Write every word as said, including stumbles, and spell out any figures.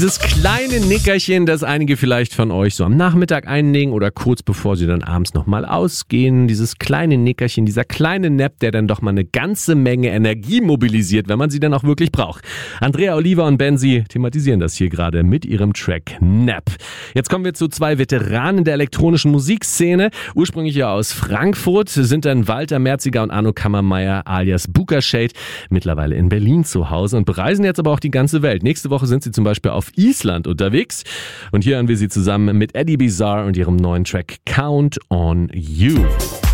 Dieses kleine Nickerchen, das einige vielleicht von euch so am Nachmittag einlegen oder kurz bevor sie dann abends nochmal ausgehen. Dieses kleine Nickerchen, dieser kleine Nap, der dann doch mal eine ganze Menge Energie mobilisiert, wenn man sie dann auch wirklich braucht. Andrea Oliva und Benzi thematisieren das hier gerade mit ihrem Track Nap. Jetzt kommen wir zu zwei Veteranen der elektronischen Musikszene. Ursprünglich ja aus Frankfurt sind dann Walter Merziger und Arno Kammermeier alias Booker Shade mittlerweile in Berlin zu Hause und bereisen jetzt aber auch die ganze Welt. Nächste Woche sind sie zum Beispiel auf Island unterwegs. Und hier hören wir sie zusammen mit Eddie Bizarre und ihrem neuen Track Count on You.